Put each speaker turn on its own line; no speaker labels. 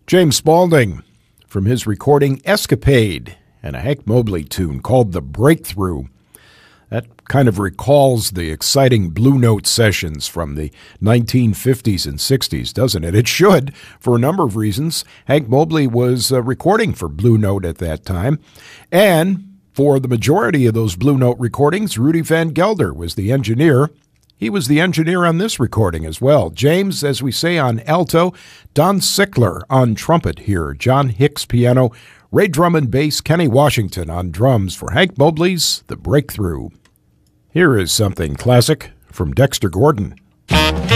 James Spaulding from his recording Escapade and a Hank Mobley tune called The Breakthrough. That kind of recalls the exciting Blue Note sessions from the 1950s and 60s, doesn't it? It should, for a number of reasons. Hank Mobley was recording for Blue Note at that time, and for the majority of those Blue Note recordings, Rudy Van Gelder was the engineer. He was the engineer on this recording as well. James, as we say, on alto, Don Sickler on trumpet here, John Hicks piano, Ray Drummond bass, Kenny Washington on drums for Hank Mobley's The Breakthrough. Here is something classic from Dexter Gordon.